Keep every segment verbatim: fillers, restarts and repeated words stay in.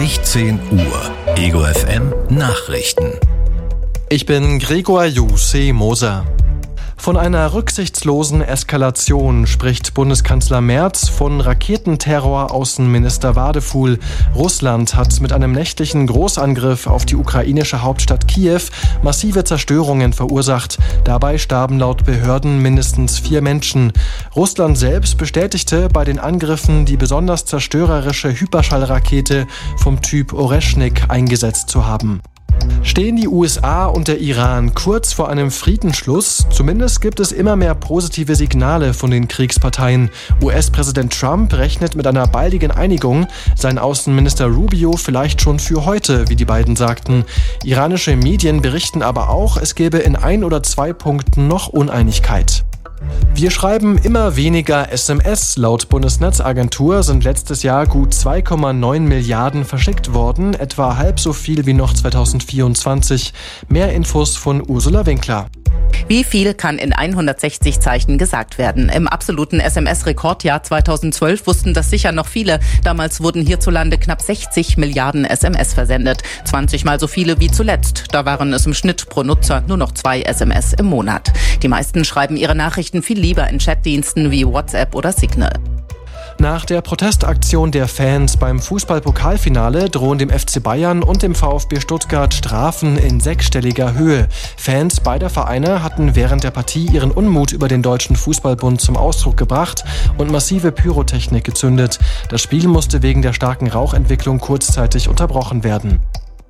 sechzehn Uhr. Ego F M Nachrichten. Ich bin Gregor Jussi Moser. Von einer rücksichtslosen Eskalation spricht Bundeskanzler Merz, von Raketenterror Außenminister Wadefuhl. Russland hat mit einem nächtlichen Großangriff auf die ukrainische Hauptstadt Kiew massive Zerstörungen verursacht. Dabei starben laut Behörden mindestens vier Menschen. Russland selbst bestätigte bei den Angriffen die besonders zerstörerische Hyperschallrakete vom Typ Oreschnik eingesetzt zu haben. Stehen die U S A und der Iran kurz vor einem Friedensschluss? Zumindest gibt es immer mehr positive Signale von den Kriegsparteien. U S-Präsident Trump rechnet mit einer baldigen Einigung, sein Außenminister Rubio vielleicht schon für heute, wie die beiden sagten. Iranische Medien berichten aber auch, es gäbe in ein oder zwei Punkten noch Uneinigkeit. Wir schreiben immer weniger S M S. Laut Bundesnetzagentur sind letztes Jahr gut zwei Komma neun Milliarden verschickt worden, etwa halb so viel wie noch zweitausendvierundzwanzig. Mehr Infos von Ursula Winkler. Wie viel kann in hundertsechzig Zeichen gesagt werden? Im absoluten S M S-Rekordjahr zweitausendzwölf wussten das sicher noch viele. Damals wurden hierzulande knapp sechzig Milliarden S M S versendet. zwanzig Mal so viele wie zuletzt. Da waren es im Schnitt pro Nutzer nur noch zwei S M S im Monat. Die meisten schreiben ihre Nachrichten viel lieber in Chatdiensten wie WhatsApp oder Signal. Nach der Protestaktion der Fans beim Fußball-Pokalfinale drohen dem F C Bayern und dem VfB Stuttgart Strafen in sechsstelliger Höhe. Fans beider Vereine hatten während der Partie ihren Unmut über den Deutschen Fußballbund zum Ausdruck gebracht und massive Pyrotechnik gezündet. Das Spiel musste wegen der starken Rauchentwicklung kurzzeitig unterbrochen werden.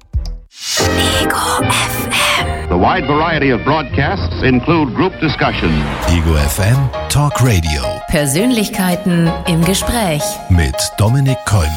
Ego F M. The wide variety of broadcasts include group discussion. Ego F M Talk Radio. Persönlichkeiten im Gespräch. Mit Dominik Kollmann.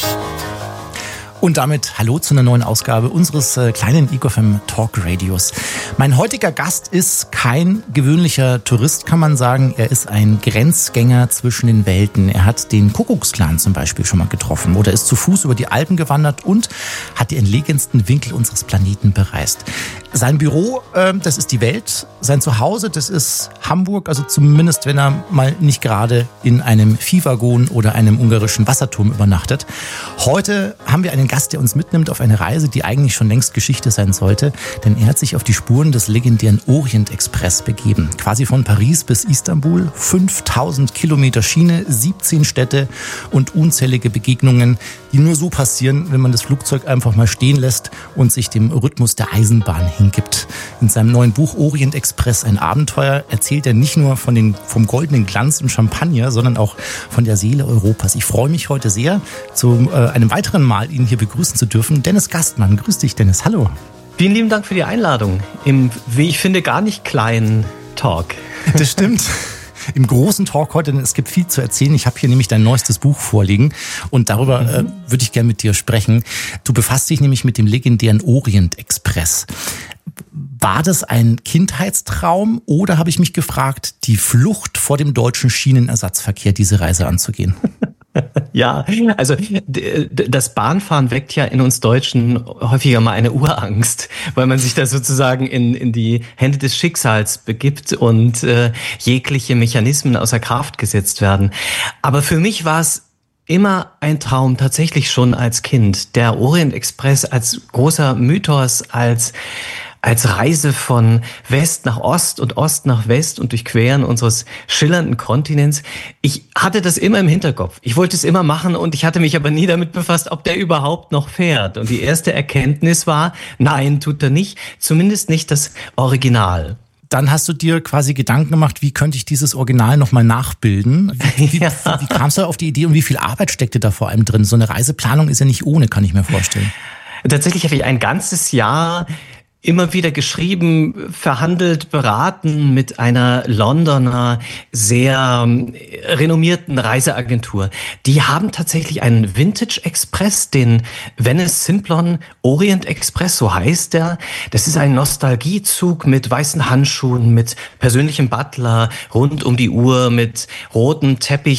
Und damit hallo zu einer neuen Ausgabe unseres äh, kleinen Ego F M Talk Radios. Mein heutiger Gast ist kein gewöhnlicher Tourist, kann man sagen. Er ist ein Grenzgänger zwischen den Welten. Er hat den Kuckucksklan zum Beispiel schon mal getroffen oder ist zu Fuß über die Alpen gewandert und hat die entlegensten Winkel unseres Planeten bereist. Sein Büro, äh, das ist die Welt. Sein Zuhause, das ist Hamburg. Also zumindest, wenn er mal nicht gerade in einem Viehwaggon oder einem ungarischen Wasserturm übernachtet. Heute haben wir einen Gast, der uns mitnimmt auf eine Reise, die eigentlich schon längst Geschichte sein sollte. Denn er hat sich auf die Spuren des legendären Orient Express begeben. Quasi von Paris bis Istanbul. fünftausend Kilometer Schiene, siebzehn Städte und unzählige Begegnungen, die nur so passieren, wenn man das Flugzeug einfach mal stehen lässt und sich dem Rhythmus der Eisenbahn hingibt. In seinem neuen Buch Orient Express, ein Abenteuer, erzählt er nicht nur von den, vom goldenen Glanz und Champagner, sondern auch von der Seele Europas. Ich freue mich heute sehr, zu äh, einem weiteren Mal ihn hier begrüßen zu dürfen. Dennis Gastmann. Grüß dich, Dennis. Hallo. Vielen lieben Dank für die Einladung. Im, wie ich finde, gar nicht kleinen Talk. Das stimmt. Im großen Talk heute, denn es gibt viel zu erzählen. Ich habe hier nämlich dein neuestes Buch vorliegen und darüber mhm. äh, würde ich gerne mit dir sprechen. Du befasst dich nämlich mit dem legendären Orient Express. War das ein Kindheitstraum oder habe ich mich gefragt, die Flucht vor dem deutschen Schienenersatzverkehr, diese Reise anzugehen? Ja, also das Bahnfahren weckt ja in uns Deutschen häufiger mal eine Urangst, weil man sich da sozusagen in, in die Hände des Schicksals begibt und äh, jegliche Mechanismen außer Kraft gesetzt werden. Aber für mich war es immer ein Traum, tatsächlich schon als Kind. Der Orient Express als großer Mythos, als als Reise von West nach Ost und Ost nach West und Durchqueren unseres schillernden Kontinents. Ich hatte das immer im Hinterkopf. Ich wollte es immer machen und ich hatte mich aber nie damit befasst, ob der überhaupt noch fährt. Und die erste Erkenntnis war, nein, tut er nicht. Zumindest nicht das Original. Dann hast du dir quasi Gedanken gemacht, wie könnte ich dieses Original nochmal nachbilden? Wie, wie, ja. wie kamst du auf die Idee und wie viel Arbeit steckte da vor allem drin? So eine Reiseplanung ist ja nicht ohne, kann ich mir vorstellen. Tatsächlich habe ich ein ganzes Jahr immer wieder geschrieben, verhandelt, beraten mit einer Londoner, sehr renommierten Reiseagentur. Die haben tatsächlich einen Vintage Express, den Venice Simplon Orient Express, so heißt der. Das ist ein Nostalgiezug mit weißen Handschuhen, mit persönlichem Butler, rund um die Uhr, mit rotem Teppich.